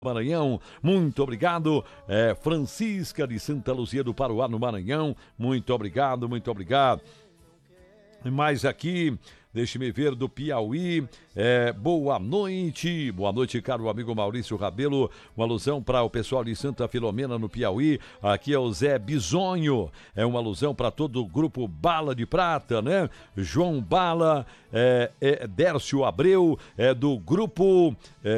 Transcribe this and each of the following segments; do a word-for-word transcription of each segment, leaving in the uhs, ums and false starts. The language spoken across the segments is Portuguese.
Maranhão, muito obrigado. É, Francisca de Santa Luzia do Paruá, no Maranhão, muito obrigado, muito obrigado. Mais aqui, deixe-me ver, do Piauí, é, boa noite, boa noite, caro amigo Maurício Rabelo, uma alusão para o pessoal de Santa Filomena, no Piauí, aqui é o Zé Bisonho, é uma alusão para todo o grupo Bala de Prata, né? João Bala, é, é, Dércio Abreu, é do grupo,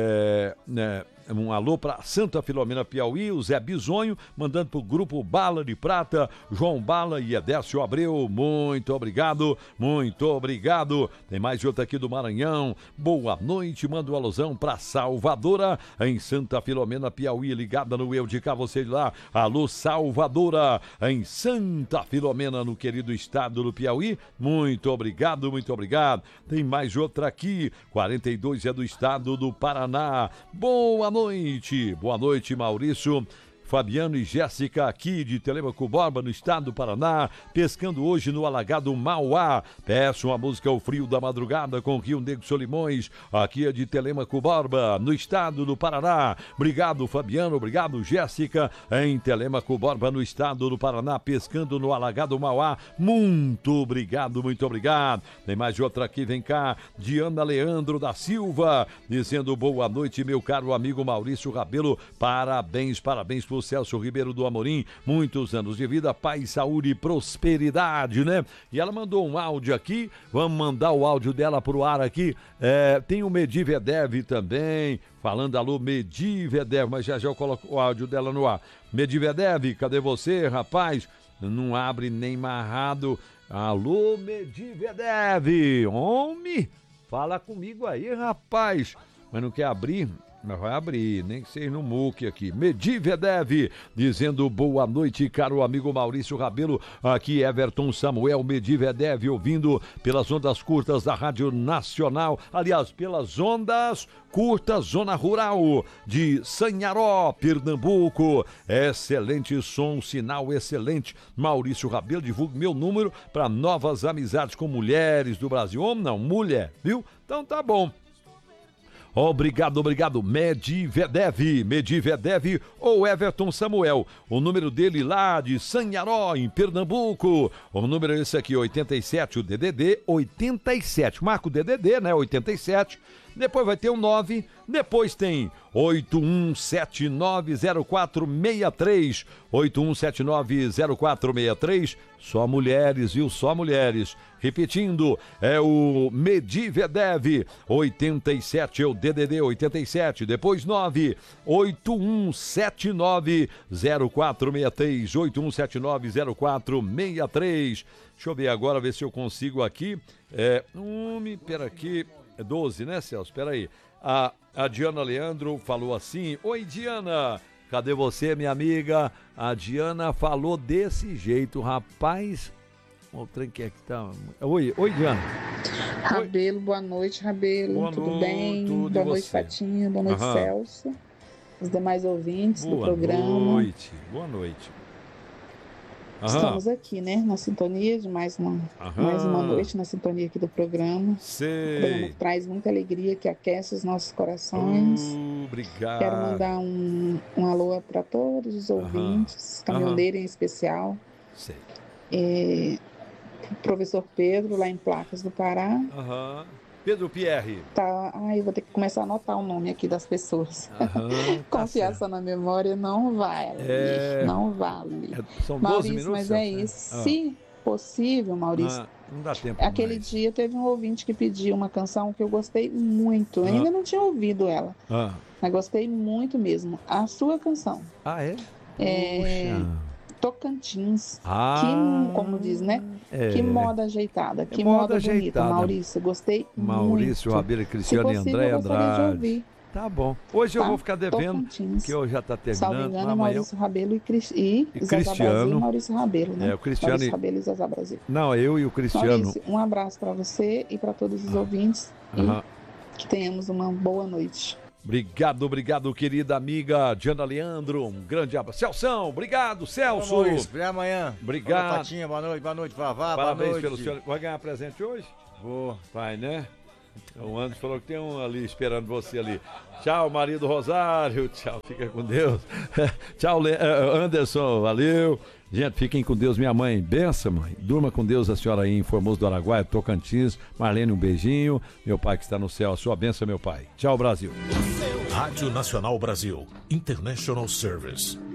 é, né? Um alô para Santa Filomena, Piauí, o Zé Bisonho, mandando pro grupo Bala de Prata, João Bala e Edércio Abreu, muito obrigado, muito obrigado. Tem mais outra aqui do Maranhão, boa noite, manda uma alusão para Salvadora, em Santa Filomena, Piauí, ligada no Eu de Cá, você de lá, alô Salvadora, em Santa Filomena, no querido estado do Piauí, muito obrigado, muito obrigado. Tem mais outra aqui, quarenta e dois é do estado do Paraná, boa noite, boa noite, Maurício, Fabiano e Jéssica aqui de Telêmaco Borba, no estado do Paraná, pescando hoje no alagado Mauá. Peço uma música O Frio da Madrugada com Rio Negro Solimões, aqui é de Telêmaco Borba, no estado do Paraná. Obrigado, Fabiano, obrigado, Jéssica, em Telêmaco Borba, no estado do Paraná, pescando no alagado Mauá. Muito obrigado, muito obrigado. Tem mais outra aqui, vem cá, Diana Leandro da Silva, dizendo boa noite, meu caro amigo Maurício Rabelo, parabéns, parabéns por Celso Ribeiro do Amorim, muitos anos de vida, paz, saúde e prosperidade, né? E ela mandou um áudio aqui, vamos mandar o áudio dela pro ar aqui, é, tem o Medivedev também, falando alô Medivedev, mas já já eu coloco o áudio dela no ar. Medivedev, cadê você, rapaz? Não abre nem marrado. Alô Medivedev, homem, fala comigo aí, rapaz, mas não quer abrir? Mas vai abrir, nem que seja no muque aqui. Medivedev, dizendo boa noite, caro amigo Maurício Rabelo. Aqui Everton Samuel Medivedev, ouvindo pelas ondas curtas da Rádio Nacional. Aliás, pelas ondas curtas, Zona Rural de Sanharó, Pernambuco. Excelente som, sinal excelente. Maurício Rabelo, divulgue meu número para novas amizades com mulheres do Brasil. Homem não, mulher, viu? Então tá bom. Obrigado, obrigado, Medivedev, Medivedev ou Everton Samuel, o número dele lá de Sanharó, em Pernambuco, o número é esse aqui, oitenta e sete, o D D D, oitenta e sete, marca o D D D, né, oitenta e sete, depois vai ter o nove, depois tem oito um sete nove zero quatro seis três, oito um sete nove zero quatro seis três, só mulheres, viu? Só mulheres. Repetindo, é o Medivedev, oitenta e sete, é o D D D oitenta e sete, depois nove oito um sete nove zero quatro seis três, oito um sete nove zero quatro seis três. Deixa eu ver agora, ver se eu consigo aqui. É, um, pera aqui. É doze, né, Celso? Espera aí. A, a Diana Leandro falou assim: oi, Diana, cadê você, minha amiga? A Diana falou desse jeito, rapaz. O trem que é que tá... Oi, oi, Diana. Rabelo, boa noite, Rabelo. Boa tudo noite, bem? tudo boa noite, você? Fatinha. Boa noite, Aham. Celso. Os demais ouvintes Boa do programa. Boa noite, boa noite. Aham. Estamos aqui, né, na sintonia de mais uma, mais uma noite na sintonia aqui do programa. Sei. O programa que traz muita alegria, que aquece os nossos corações. Uh, obrigado. Quero mandar um, um alô para todos os ouvintes, Aham. caminhoneiro em especial. Sei. É, professor Pedro, lá em Placas do Pará. Aham. Pedro Pierre. Tá, ai, eu vou ter que começar a anotar o nome aqui das pessoas. Aham, tá Confiar certo. só na memória não vale. É... Não vale. É, são doze Maurício, minutos, mas é Celso, né? isso. Ah. Se possível, Maurício. Ah, não dá tempo Aquele mais. dia teve um ouvinte que pediu uma canção que eu gostei muito. Ah. Ainda não tinha ouvido ela, Ah, mas gostei muito mesmo. A sua canção. ah é? É... Puxa. Tocantins. Ah, Que, como diz, né? é. Que moda ajeitada, que moda moda, bonita, ajeitada. Maurício. Gostei Maurício muito. Rabelo, Se Cristiano e possível, André eu gostaria de Andrade. ouvir. Tá bom. Hoje eu Tá? vou ficar devendo, Tocantins. que hoje já tá Salvo terminando. engano, mas amanhã... Maurício Rabelo e, Cris... e, E Zezé Cristiano. Brasil e Maurício Rabelo, né? É, o Cristiano Maurício e- Rabelo e Zezé Brasil. Não, eu e o Cristiano. Maurício, um abraço para você e para todos os ouvintes. Aham. E que tenhamos uma boa noite. Obrigado, obrigado, querida amiga Diana Leandro. Um grande abraço. Celsão, obrigado, Celso. Vamos, Maurício, até amanhã. Obrigado. Fala, Patinha, boa noite, boa noite, Vavá, Parabéns boa noite. pelo senhor. Vai ganhar presente hoje? Vou. Vai, né? O Anderson falou que tem um ali esperando você ali. Tchau, marido Rosário. Tchau, fica com Deus. Tchau, Anderson, valeu. Gente, fiquem com Deus, minha mãe. Benção, mãe. Durma com Deus, a senhora aí em Formoso do Araguaia, Tocantins. Marlene, um beijinho. Meu pai que está no céu, a sua benção, meu pai. Tchau, Brasil. Rádio Nacional Brasil, International Service.